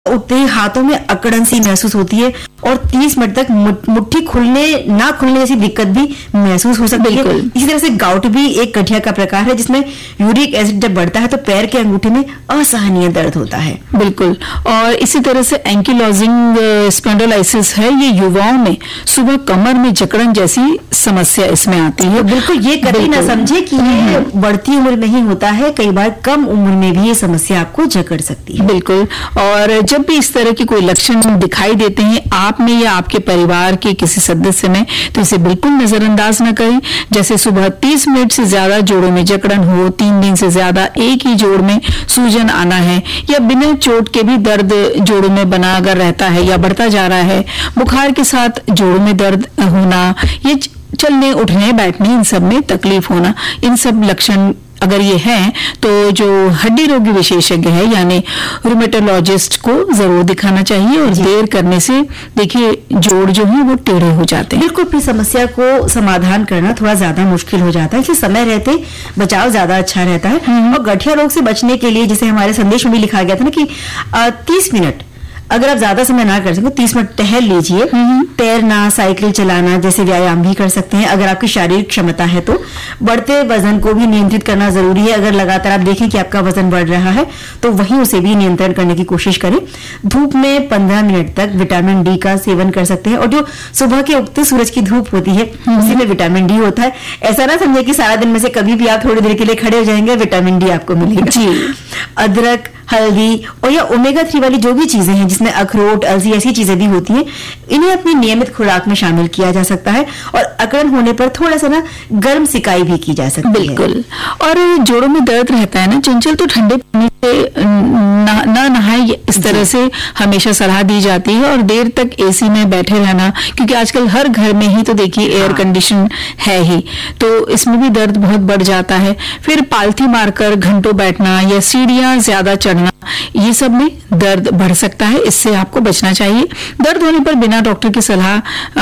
उठते ही हाथों में अकड़न सी महसूस होती है और 30 मिनट तक मुट्ठी खुलने ना खुलने जैसी दिक्कत भी महसूस हो सकती है। इसी तरह से गाउट भी एक गठिया का प्रकार है जिसमें यूरिक एसिड जब बढ़ता है तो पैर के अंगूठे में असहनीय दर्द होता है। बिल्कुल। और इसी तरह से एंकिलोजिंग स्पॉन्डिलोलाइसिस है, ये युवाओं में सुबह कमर में जकड़न जैसी समस्या इसमें आती है। बिल्कुल, ये कभी ना समझे कि ये बढ़ती उम्र में ही होता है, कई बार कम उम्र में भी ये समस्या आपको जकड़ सकती है। बिल्कुल। और जब भी इस तरह के कोई लक्षण दिखाई देते हैं आप में या आपके परिवार के किसी सदस्य में, तो इसे बिल्कुल नजरअंदाज न करें। जैसे सुबह 30 मिनट से ज्यादा जोड़ों में जकड़न हो, 3 दिन से ज्यादा एक ही जोड़ में सूजन आना है, या बिना चोट के भी दर्द जोड़ों में बना अगर रहता है या बढ़ता जा रहा है, बुखार के साथ जोड़ों में दर्द होना, ये चलने उठने बैठने इन सब में तकलीफ होना, इन सब लक्षण अगर ये है तो जो हड्डी रोगी विशेषज्ञ है यानी रूमेटोलॉजिस्ट को जरूर दिखाना चाहिए। और देर करने से देखिए जोड़ जो है वो टेढ़े हो जाते हैं। बिल्कुल, फिर समस्या को समाधान करना थोड़ा ज्यादा मुश्किल हो जाता है, इसलिए समय रहते बचाव ज्यादा अच्छा रहता है। और गठिया रोग से बचने के लिए जैसे हमारे संदेश में भी लिखा गया था ना कि 30 मिनट अगर आप ज्यादा समय ना कर सकें 30 मिनट टहल लीजिए। तैरना, साइकिल चलाना जैसे व्यायाम भी कर सकते हैं अगर आपकी शारीरिक क्षमता है तो। बढ़ते वजन को भी नियंत्रित करना जरूरी है। अगर लगातार आप देखें कि आपका वजन बढ़ रहा है तो वहीं उसे भी नियंत्रण करने की कोशिश करें। धूप में 15 मिनट तक विटामिन डी का सेवन कर सकते हैं। और जो सुबह के उगते सूरज की धूप होती है उसी में विटामिन डी होता है। ऐसा ना समझे कि सारा दिन में से कभी भी आप थोड़ी देर के लिए खड़े हो जाएंगे, विटामिन डी आपको मिलेगा। जी। अदरक, हल्दी और या ओमेगा 3 वाली जो भी चीजें हैं जिसमें अखरोट, अलसी ऐसी चीजें भी होती हैं, इन्हें अपनी नियमित खुराक में शामिल किया जा सकता है। और अकड़न होने पर थोड़ा सा ना गर्म सिकाई भी की जा सकती है। बिल्कुल। और जोड़ों में दर्द रहता है ना चंचल, तो ठंडे पानी से ना नहाए इस तरह से हमेशा सलाह दी जाती है। और देर तक एसी में बैठे रहना, क्योंकि आजकल हर घर में ही तो देखिए एयर कंडीशन है ही, तो इसमें भी दर्द बहुत बढ़ जाता है। फिर पालथी मारकर घंटों बैठना या सीढ़ियां ज्यादा चढ़ना, ये सब में दर्द बढ़ सकता है, इससे आपको बचना चाहिए। दर्द होने पर बिना डॉक्टर की सलाह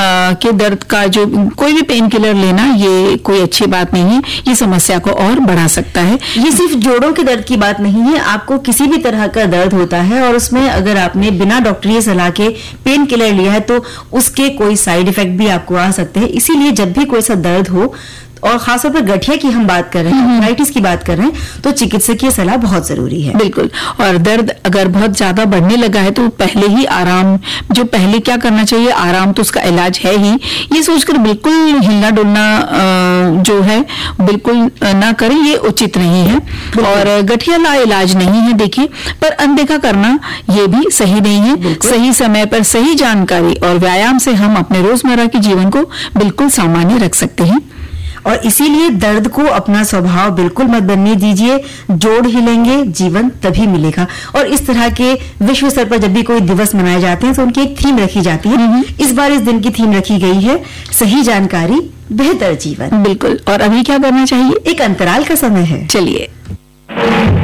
के दर्द का जो कोई भी पेन किलर लेना ये कोई अच्छी बात नहीं है, ये समस्या को और बढ़ा सकता है। ये सिर्फ जोड़ों के दर्द की बात नहीं है, आपको किसी भी तरह का दर्द होता है और उसमें अगर आपने बिना डॉक्टरी सलाह के पेन किलर लिया है तो उसके कोई साइड इफेक्ट भी आपको आ सकते हैं। इसीलिए जब भी कोई सा दर्द हो और खासतौर पर गठिया की हम बात कर रहे हैं, आर्थराइटिस की बात कर रहे हैं, तो चिकित्सकीय सलाह बहुत जरूरी है। बिल्कुल। और दर्द अगर बहुत ज्यादा बढ़ने लगा है तो पहले ही आराम, जो पहले क्या करना चाहिए, आराम तो उसका इलाज है ही, ये सोचकर बिल्कुल हिलना डुलना जो है बिल्कुल ना करें, ये उचित नहीं है। और गठिया ला इलाज नहीं है देखिए, पर अनदेखा करना ये भी सही नहीं है। सही समय पर सही जानकारी और व्यायाम से हम अपने रोजमर्रा के जीवन को बिल्कुल सामान्य रख सकते हैं। और इसीलिए दर्द को अपना स्वभाव बिल्कुल मत बनने दीजिए। जोड़ हिलेंगे, जीवन तभी मिलेगा। और इस तरह के विश्व स्तर पर जब भी कोई दिवस मनाए जाते हैं तो उनकी एक थीम रखी जाती है। इस बार इस दिन की थीम रखी गई है सही जानकारी बेहतर जीवन। बिल्कुल। और अभी क्या करना चाहिए? एक अंतराल का समय है। चलिए।